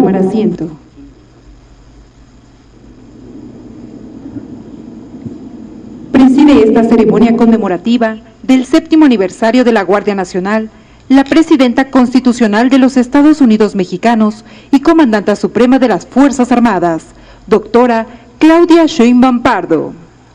tomar asiento. Preside esta ceremonia conmemorativa del 7º aniversario de la Guardia Nacional, la Presidenta Constitucional de los Estados Unidos Mexicanos y Comandanta Suprema de las Fuerzas Armadas, doctora Claudia Sheinbaum Pardo.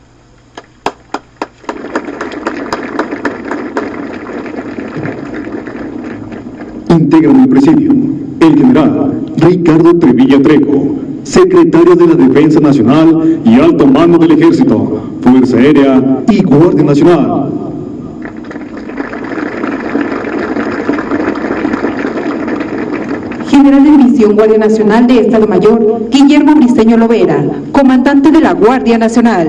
Integran el presidio el general Ricardo Trevilla Trejo, secretario de la Defensa Nacional y alto mando del Ejército, Fuerza Aérea y Guardia Nacional. General de División Guardia Nacional de Estado Mayor, Guillermo Briceño Lovera, comandante de la Guardia Nacional.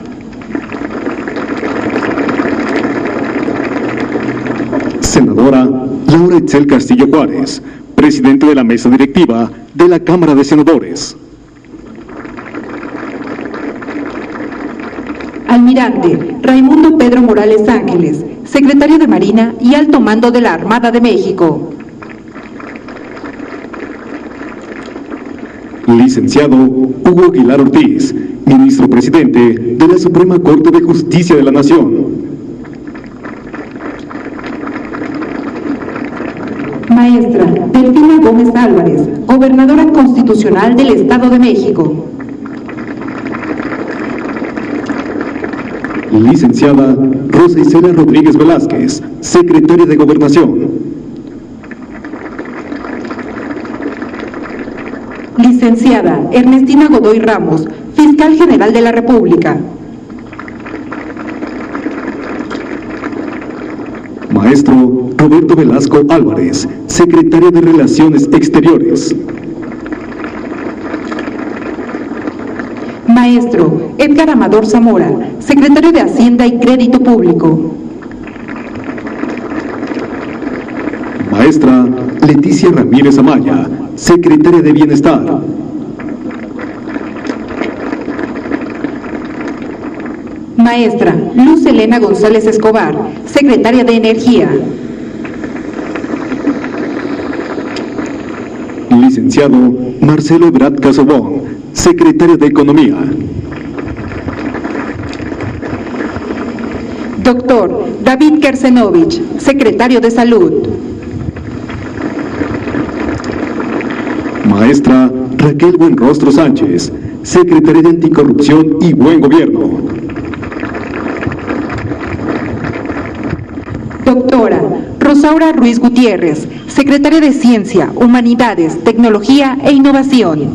Senadora Laura Itzel Castillo Juárez, presidente de la mesa directiva de la Cámara de Senadores. Almirante Raimundo Pedro Morales Ángeles, secretario de Marina y alto mando de la Armada de México. Licenciado Hugo Aguilar Ortiz, ministro presidente de la Suprema Corte de Justicia de la Nación. Maestra Delfina Gómez Álvarez, gobernadora constitucional del Estado de México. Licenciada Rosa Isela Rodríguez Velázquez, secretaria de Gobernación. Licenciada Ernestina Godoy Ramos, fiscal general de la República. Maestro Roberto Velasco Álvarez, secretario de Relaciones Exteriores. Maestro Edgar Amador Zamora, secretario de Hacienda y Crédito Público. Maestra Leticia Ramírez Amaya, secretaria de Bienestar. Maestra Luz Elena González Escobar, secretaria de Energía. Licenciado Marcelo Ebrard Casobón, secretario de Economía. Doctor David Kersenovich, secretario de Salud. Maestra Raquel Buenrostro Sánchez, secretaria de Anticorrupción y Buen Gobierno. Doctora Rosaura Ruiz Gutiérrez, secretaria de Ciencia, Humanidades, Tecnología e Innovación.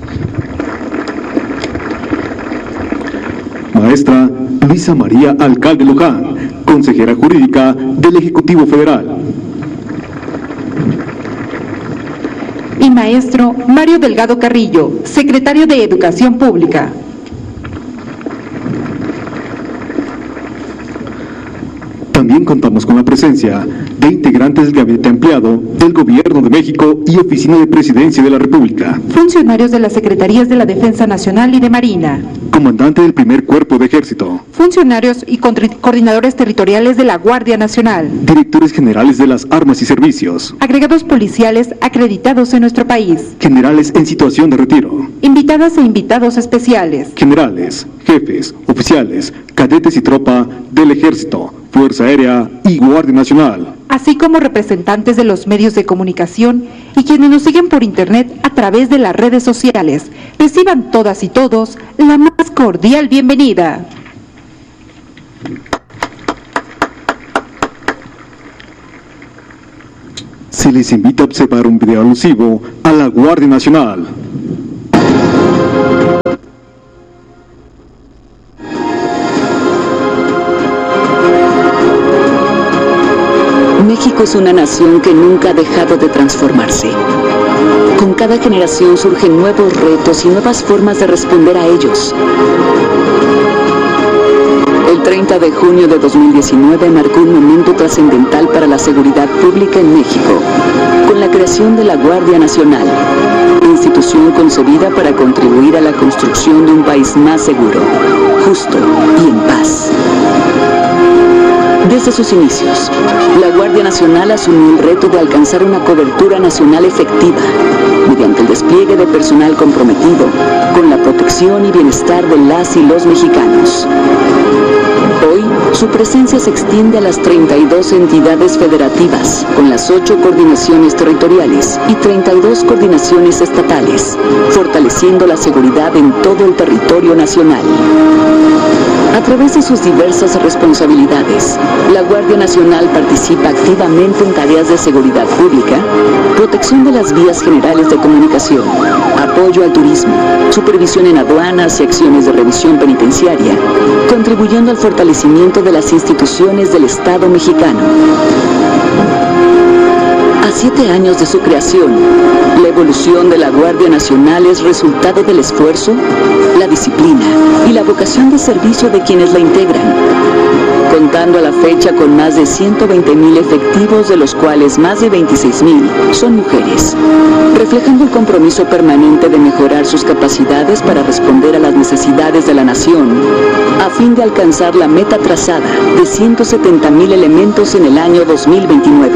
Maestra Luisa María Alcalde Luján, consejera jurídica del Ejecutivo Federal. Y maestro Mario Delgado Carrillo, secretario de Educación Pública. También contamos con la presencia de integrantes del Gabinete Ampliado del Gobierno de México y Oficina de Presidencia de la República. Funcionarios de las Secretarías de la Defensa Nacional y de Marina. Comandante del Primer Cuerpo de Ejército. Funcionarios y coordinadores territoriales de la Guardia Nacional. Directores generales de las armas y servicios. Agregados policiales acreditados en nuestro país. Generales en situación de retiro. Invitadas e invitados especiales. Generales, jefes, oficiales, cadetes y tropa del Ejército, Fuerza Aérea y Guardia Nacional. Así como representantes de los medios de comunicación y quienes nos siguen por internet a través de las redes sociales. Reciban todas y todos la más cordial bienvenida. Se les invita a observar un video alusivo a la Guardia Nacional. México es una nación que nunca ha dejado de transformarse. Con cada generación surgen nuevos retos y nuevas formas de responder a ellos. El 30 de junio de 2019 marcó un momento trascendental para la seguridad pública en México, con la creación de la Guardia Nacional, institución concebida para contribuir a la construcción de un país más seguro, justo y en paz. Desde sus inicios, la Guardia Nacional asumió el reto de alcanzar una cobertura nacional efectiva mediante el despliegue de personal comprometido con la protección y bienestar de las y los mexicanos. Hoy, su presencia se extiende a las 32 entidades federativas, con las 8 coordinaciones territoriales y 32 coordinaciones estatales, fortaleciendo la seguridad en todo el territorio nacional. A través de sus diversas responsabilidades, la Guardia Nacional participa activamente en tareas de seguridad pública, protección de las vías generales de comunicación, apoyo al turismo, supervisión en aduanas y acciones de revisión penitenciaria, contribuyendo al fortalecimiento de las instituciones del Estado mexicano. A 7 años de su creación, la evolución de la Guardia Nacional es resultado del esfuerzo, la disciplina y la vocación de servicio de quienes la integran, contando a la fecha con más de 120,000 efectivos, de los cuales más de 26,000 son mujeres, reflejando el compromiso permanente de mejorar sus capacidades para responder a las necesidades de la nación, a fin de alcanzar la meta trazada de 170,000 elementos en el año 2029.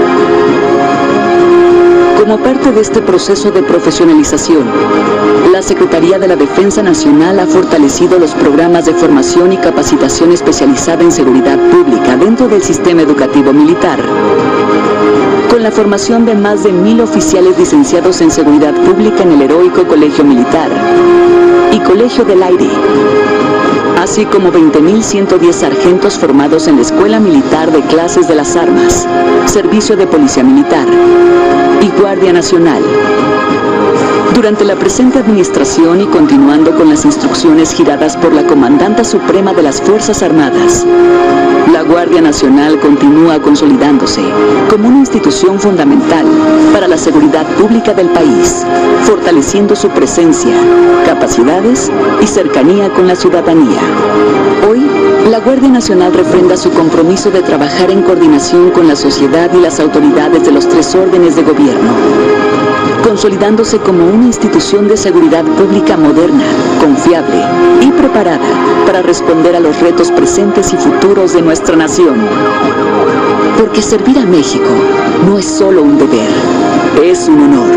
Como parte de este proceso de profesionalización, la Secretaría de la Defensa Nacional ha fortalecido los programas de formación y capacitación especializada en seguridad pública dentro del sistema educativo militar, con la formación de más de 1,000 oficiales licenciados en seguridad pública en el heroico Colegio Militar y Colegio del Aire, así como 20,110 sargentos formados en la Escuela Militar de Clases de las Armas, Servicio de Policía Militar y Guardia Nacional. Durante la presente administración y continuando con las instrucciones giradas por la Comandanta Suprema de las Fuerzas Armadas, la Guardia Nacional continúa consolidándose como una institución fundamental para la seguridad pública del país, fortaleciendo su presencia, capacidades y cercanía con la ciudadanía. Hoy, la Guardia Nacional refrenda su compromiso de trabajar en coordinación con la sociedad y las autoridades de los 3 órdenes de gobierno, consolidándose como una institución de seguridad pública moderna, confiable y preparada para responder a los retos presentes y futuros de nuestra nación. Porque servir a México no es solo un deber, es un honor.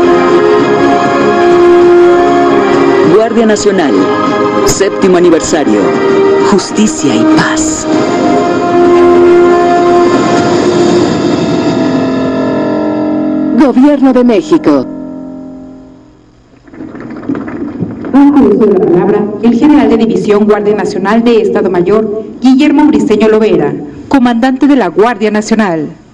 Guardia Nacional, 7º aniversario, justicia y paz. Gobierno de México. Bajo uso de la palabra, el general de División Guardia Nacional de Estado Mayor, Guillermo Briceño Lovera, comandante de la Guardia Nacional.